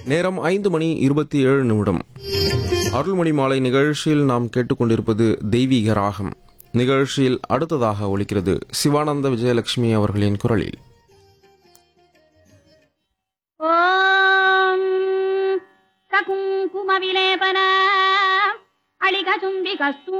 நேரம் 5:27. அருள்மணி மாலை நிகழ்ச்சியில் நாம் கேட்டுக்கொண்டிருப்பது தெய்வீக ராகம். நிகழ்ச்சியில் அடுத்ததாக ஒலிக்கிறது சிவானந்த விஜயலட்சுமி அவர்களின் குரலில். ஓம் ககுங்கும விலேபன அளிக சும்பிகஸ்து